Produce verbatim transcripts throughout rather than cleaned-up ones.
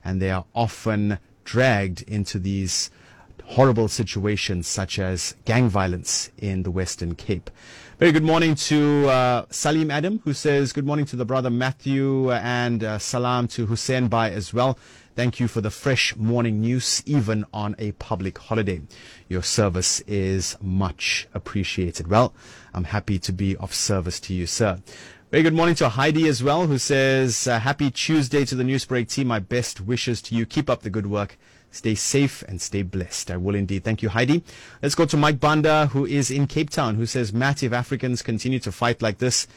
and they are often dragged into these horrible situations such as gang violence in the Western Cape. Very good morning to uh, Salim Adam, who says good morning to the brother Matthew, uh, and uh, salam to Hussein Bai as well. Thank you for the fresh morning news, even on a public holiday. Your service is much appreciated. Well, I'm happy to be of service to you, sir. Very good morning to Heidi as well, who says, uh, happy Tuesday to the Newsbreak team. My best wishes to you. Keep up the good work. Stay safe and stay blessed. I will indeed. Thank you, Heidi. Let's go to Mike Banda, who is in Cape Town, who says, Matt, if Africans continue to fight like this,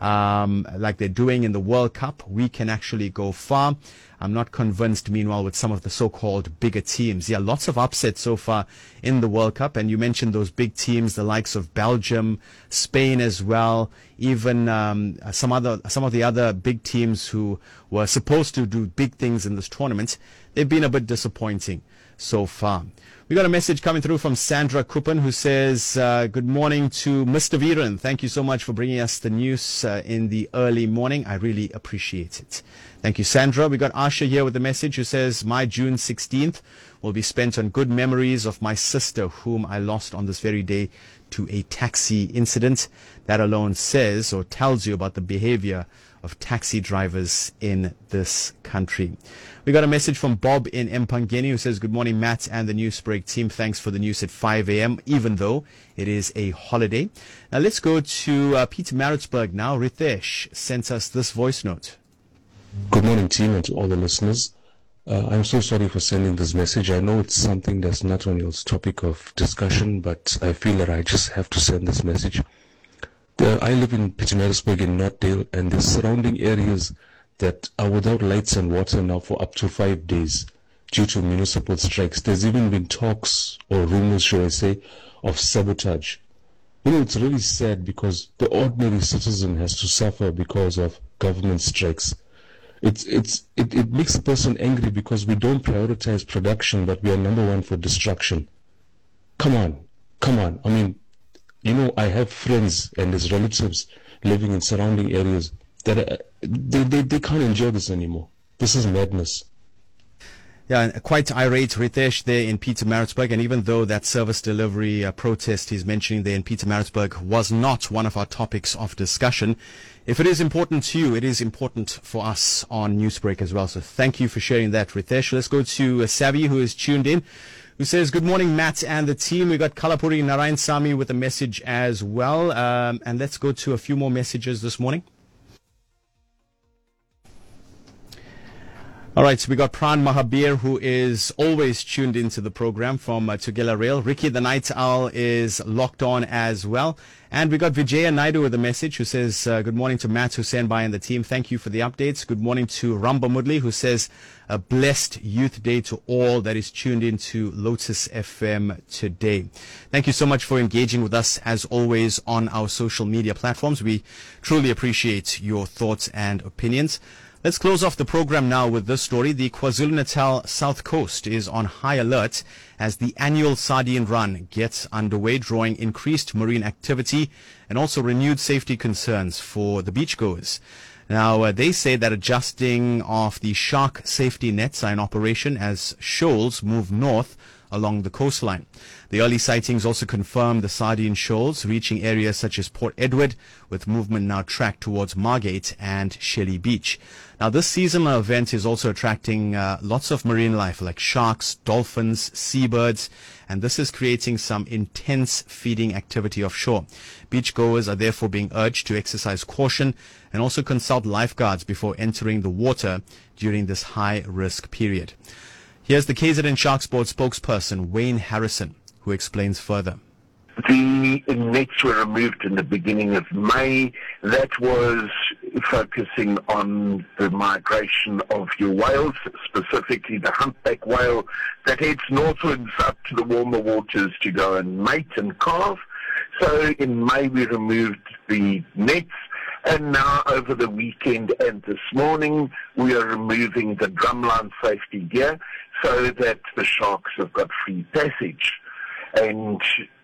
um, like they're doing in the World Cup, we can actually go far. I'm not convinced, meanwhile, with some of the so-called bigger teams. Yeah, lots of upsets so far in the World Cup. And you mentioned those big teams, the likes of Belgium, Spain as well, even um, some other, some of the other big teams who were supposed to do big things in this tournament. They've been a bit disappointing so far. We got a message coming through from Sandra Kuppen, who says, uh, good morning to Mister Viren. Thank you so much for bringing us the news uh, in the early morning. I really appreciate it. Thank you, Sandra. We got Asha here with the message, who says, my June sixteenth will be spent on good memories of my sister, whom I lost on this very day to a taxi incident. That alone says or tells you about the behavior of taxi drivers in this country. We got a message from Bob in Mpangeni, who says, good morning, Matt and the Newsbreak team. Thanks for the news at five a.m., even though it is a holiday. Now let's go to uh, Pietermaritzburg now. Ritesh sent us this voice note. Good morning, team, and to all the listeners. Uh, I'm so sorry for sending this message. I know it's something that's not on your topic of discussion, but I feel that I just have to send this message. The, I live in Pietermaritzburg in Northdale, and the surrounding areas that are without lights and water now for up to five days due to municipal strikes. There's even been talks, or rumors, should I say, of sabotage. You know, it's really sad because the ordinary citizen has to suffer because of government strikes. It's, it's, it, it makes a person angry because we don't prioritize production, but we are number one for destruction. Come on, come on. I mean, you know, I have friends and there's relatives living in surrounding areas that are, they, they, they can't enjoy this anymore. This is madness. Yeah, quite irate Ritesh there in Pietermaritzburg, and even though that service delivery uh, protest he's mentioning there in Pietermaritzburg was not one of our topics of discussion, if it is important to you, it is important for us on Newsbreak as well. So thank you for sharing that, Ritesh. Let's go to uh, Savi, who is tuned in, who says, good morning, Matt and the team. We got Kalapuri Narayan Sami with a message as well. Um, and let's go to a few more messages this morning. All right, so we got Pran Mahabir, who is always tuned into the program from uh, Tugela Rail. Ricky the Night Owl is locked on as well. And we got Vijaya Naidu with a message, who says, uh, good morning to Matt, Hussein Bai and the team. Thank you for the updates. Good morning to Ramba Mudli, who says, a blessed Youth Day to all that is tuned into Lotus F M today. Thank you so much for engaging with us, as always, on our social media platforms. We truly appreciate your thoughts and opinions. Let's close off the program now with this story. The KwaZulu-Natal South Coast is on high alert as the annual Sardine Run gets underway, drawing increased marine activity and also renewed safety concerns for the beachgoers. Now, uh, they say that adjusting of the shark safety nets are in operation as shoals move north along the coastline. The early sightings also confirm the sardine shoals reaching areas such as Port Edward, with movement now tracked towards Margate and Shelley Beach. Now, this seasonal event is also attracting uh, lots of marine life like sharks, dolphins, seabirds, and this is creating some intense feeding activity offshore. Beachgoers are therefore being urged to exercise caution and also consult lifeguards before entering the water during this high-risk period. Here's the K Z N Shark Sports spokesperson, Wayne Harrison, who explains further. The nets were removed in the beginning of May. That was focusing on the migration of your whales, specifically the humpback whale that heads northwards up to the warmer waters to go and mate and calve. So in May we removed the nets, and now over the weekend and this morning we are removing the drumline safety gear so that the sharks have got free passage. And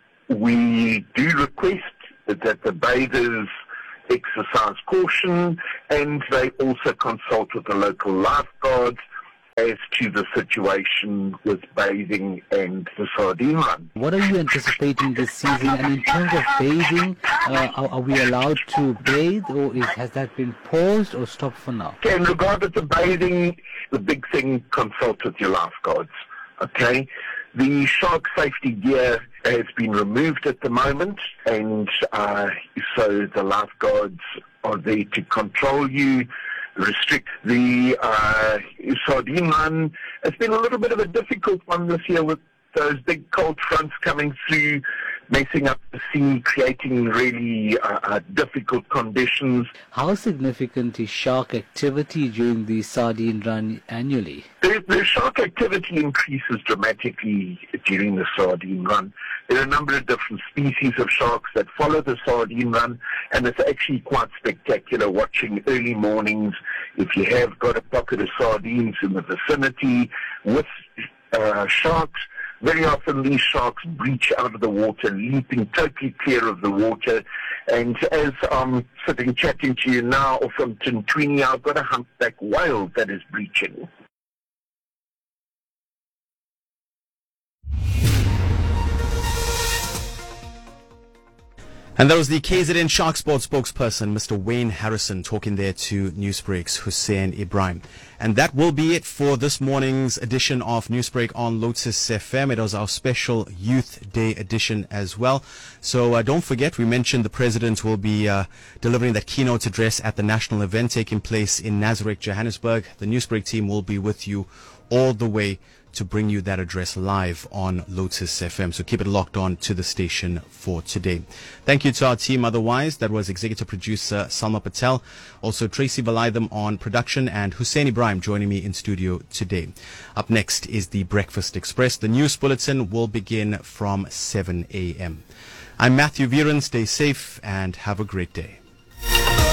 we do request that the bathers exercise caution, and they also consult with the local lifeguards as to the situation with bathing and the sardine run. What are you anticipating this season? And in terms of bathing, uh, are, are we allowed to bathe, or is, has that been paused or stopped for now? Okay, in regard to bathing, the big thing, consult with your lifeguards. Okay? The shark safety gear has been removed at the moment, and uh, so the lifeguards are there to control you, restrict the uh, sardine run. It's been a little bit of a difficult one this year with those big cold fronts coming through, messing up the sea, creating really uh, uh, difficult conditions. How significant is shark activity during the sardine run annually? The, the shark activity increases dramatically during the sardine run. There are a number of different species of sharks that follow the sardine run, and it's actually quite spectacular watching early mornings. If you have got a pocket of sardines in the vicinity with uh, sharks, very often these sharks breach out of the water, leaping totally clear of the water. And as I'm sitting chatting to you now from Tuntuni, I've got a humpback whale that is breaching. And that was the K Z N Shark Sports spokesperson, Mister Wayne Harrison, talking there to Newsbreak's Hussein Ibrahim. And that will be it for this morning's edition of Newsbreak on Lotus F M. It was our special Youth Day edition as well. So uh, don't forget, we mentioned the President will be uh, delivering that keynote address at the national event taking place in Nazareth, Johannesburg. The Newsbreak team will be with you all the way to bring you that address live on Lotus F M. So keep it locked on to the station for today. Thank you to our team. Otherwise, that was executive producer Salma Patel, also Tracy Valaydham on production, and Hussein Ibrahim joining me in studio today. Up next is the Breakfast Express. The news bulletin will begin from seven a.m. I'm Matthew Viren. Stay safe and have a great day.